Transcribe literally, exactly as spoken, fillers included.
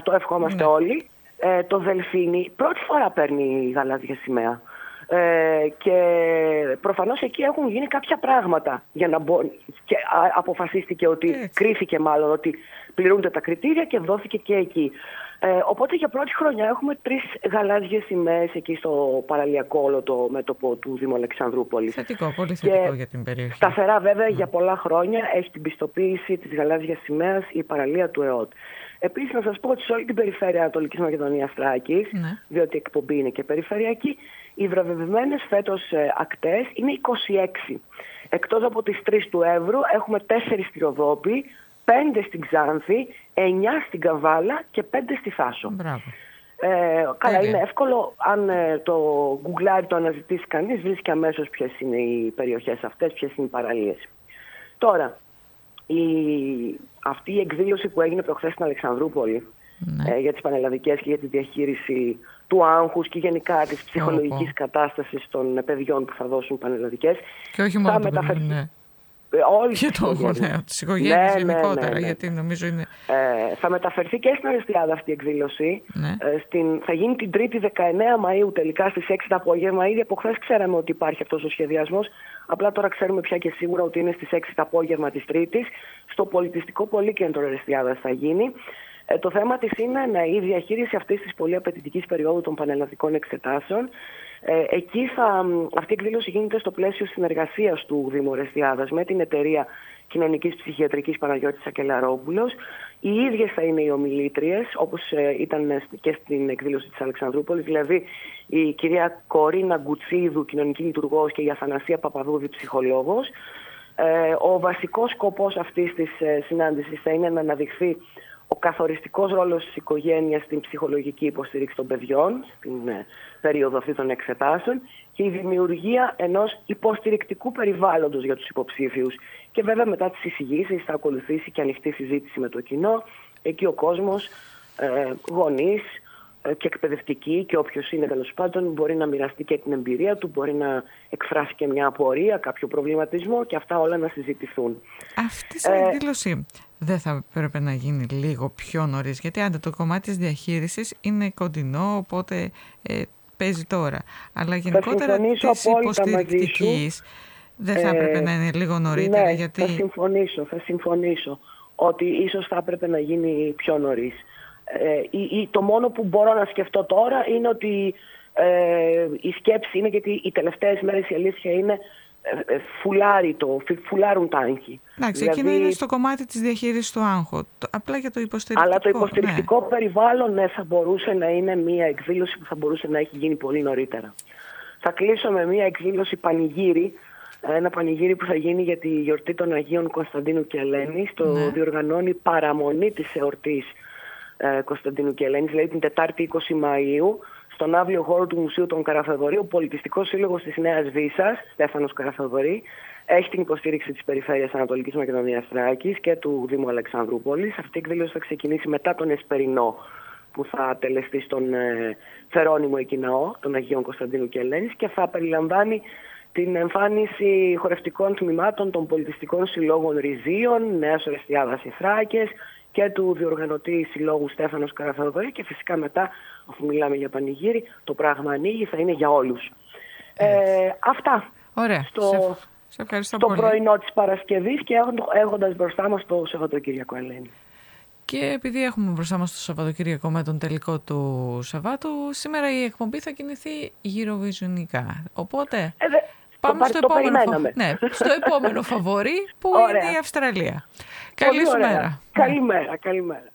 αυτό ευχόμαστε ναι. όλοι. Ε, το Δελφίνι πρώτη φορά παίρνει γαλάζια σημαία. Ε, και προφανώς εκεί έχουν γίνει κάποια πράγματα για να μπο... και α, αποφασίστηκε ότι, Έτσι. κρίθηκε μάλλον ότι πληρούνται τα κριτήρια και δόθηκε και εκεί. Ε, οπότε για πρώτη χρονιά έχουμε τρεις γαλάζιες σημαίες εκεί στο παραλιακό όλο το μέτωπο του Δήμου Αλεξανδρούπολης. Θετικό, πολύ θετικό και για την περιοχή. Σταθερά βέβαια mm. για πολλά χρόνια έχει την πιστοποίηση της γαλάζιας σημαίας η παραλία του ΕΟΤ. Επίσης να σας πω ότι σε όλη την περιφέρεια Ανατολικής Μακεδονίας Θράκης, mm. διότι η εκπομπή είναι και περιφερειακή, οι βραβευμένες φέτος ε, ακτές είναι είκοσι έξι. Εκτός από τις τρεις του Εύρου έχουμε τέσσερις στη Ροδόπη, πέντε στην Ξάνθη, εννιά στην Καβάλα και πέντε στη Θάσο. Μπράβο. Ε, καλά, είναι εύκολο. Αν ε, το γκουγκλάρει, το αναζητήσει κανείς, βρίσκει αμέσως ποιες είναι οι περιοχές αυτές, ποιες είναι οι παραλίες. Τώρα, η, αυτή η εκδήλωση που έγινε προχθές στην Αλεξανδρούπολη, ναι. ε, για τις πανελλαδικές και για τη διαχείριση του άγχους και γενικά της ψυχολογικής oh, oh. κατάστασης των παιδιών που θα δώσουν πανελλαδικές. Και όχι μόνο των παιδιών, ναι. Όλη και το γονέο, τις οικογένειες ναι, γενικότερα, ναι, ναι, ναι. γιατί νομίζω είναι... Ε, θα μεταφερθεί και στην Αρεστιάδα αυτή η εκδήλωση. Ναι. Ε, στην, θα γίνει την Τρίτη δεκαεννέα Μαΐου τελικά στις έξι το απόγευμα. Ήδη από χθες ξέραμε ότι υπάρχει αυτός ο σχεδιασμός. Απλά τώρα ξέρουμε πια και σίγουρα ότι είναι στις έξι το απόγευμα της Τρίτης. Στο πολιτιστικό πολύκεντρο Αρεστιάδας θα γίνει. Ε, το θέμα της είναι να η διαχείριση αυτής της πολύ απαιτητικής περίοδου των πανελλαδικών εξετάσεων. Ε, εκεί θα, αυτή η εκδήλωση γίνεται στο πλαίσιο συνεργασίας του Δήμου Αρεστιάδας με την εταιρεία κοινωνικής ψυχιατρικής Παναγιώτης Σακελαρόπουλος. Οι ίδιες θα είναι οι ομιλήτριες, όπως ε, ήταν και στην εκδήλωση της Αλεξανδρούπολης, δηλαδή η κυρία Κορίνα Γκουτσίδου, κοινωνική λειτουργός, και η Αθανασία Παπαδούδη, ψυχολόγος. Ε, ο βασικός σκοπός αυτής της ε, συνάντησης θα είναι να αναδειχθεί ο καθοριστικός ρόλος της οικογένειας στην ψυχολογική υποστήριξη των παιδιών, στην ε, περίοδο αυτή των εξετάσεων, και η δημιουργία ενός υποστηρικτικού περιβάλλοντος για τους υποψήφιους. Και βέβαια μετά τις εισηγήσεις θα ακολουθήσει και ανοιχτή συζήτηση με το κοινό. Εκεί ο κόσμος, ε, γονείς ε, και εκπαιδευτικοί και όποιος είναι τέλος πάντων μπορεί να μοιραστεί και την εμπειρία του, μπορεί να εκφράσει και μια απορία, κάποιο προβληματισμό και αυτά όλα να συζητηθούν. Αυτή η ε, εκδήλωση δεν θα πρέπει να γίνει λίγο πιο νωρίς? Γιατί άντε το κομμάτι της διαχείρισης είναι κοντινό, οπότε ε, παίζει τώρα. Αλλά γενικότερα της υποστηρικτικής δεν θα έπρεπε ε, να είναι λίγο νωρίτερα? Ναι, γιατί... θα συμφωνήσω, θα συμφωνήσω ότι ίσως θα έπρεπε να γίνει πιο νωρίς. Ε, ή, ή, το μόνο που μπορώ να σκεφτώ τώρα είναι ότι ε, η σκέψη είναι, γιατί οι τελευταίες μέρες η αλήθεια είναι ε, φουλάρει το, φουλάρουν τα άγχη. Εντάξει, δηλαδή... εκείνο είναι στο κομμάτι της διαχείρισης του άγχου. Απλά για το υποστηρικτικό. Αλλά το υποστηρικτικό ναι. περιβάλλον ναι, θα μπορούσε να είναι μια εκδήλωση που θα μπορούσε να έχει γίνει πολύ νωρίτερα. Θα κλείσω με μια εκδήλωση πανηγύρι. Ένα πανηγύρι που θα γίνει για τη γιορτή των Αγίων Κωνσταντίνου και Ελένης. Το ναι. διοργανώνει παραμονή της εορτής ε, Κωνσταντίνου και Ελένης, δηλαδή την Τετάρτη είκοσι Μαΐου, στον αύριο χώρο του Μουσείου των Καραθεοδωρή. Ο Πολιτιστικός Σύλλογος της Νέας Βύσσας, Στέφανος Καραθεοδωρή, έχει την υποστήριξη της Περιφέρειας Ανατολικής Μακεδονίας Θράκης και του Δήμου Αλεξανδρούπολης. Αυτή η εκδήλωση θα ξεκινήσει μετά τον Εσπερινό, που θα τελεστεί στον ε, Φερόνιμο εκεί ναό των Αγίων Κωνσταντίνου και Ελένης, και θα περιλαμβάνει την εμφάνιση χορευτικών τμήματων των πολιτιστικών συλλόγων Ριζίων, Νέας Αρεστιάδας οι Θράκες και του διοργανωτή συλλόγου Στέφανος Καραθεοδωρή, και φυσικά μετά, αφού μιλάμε για πανηγύρι, το πράγμα ανοίγει, θα είναι για όλους. Ε, αυτά. Ωραία. Στο, σε, σε ευχαριστώ στο πολύ. πρωινό της Παρασκευής και έχοντας μπροστά μας το Σαββατοκύριακο, Ελένη. Και επειδή έχουμε μπροστά μας το Σαββατοκύριακο με τον τελικό του Σαββάτου, σήμερα η εκπομπή θα κινηθεί γυροβιζονικά. Οπότε ε, δε, πάμε το, στο, το επόμενο, περιμέναμε. ναι, στο επόμενο φαβορί που ωραία. είναι η Αυστραλία. Καλή σου μέρα. Καλημέρα, καλημέρα.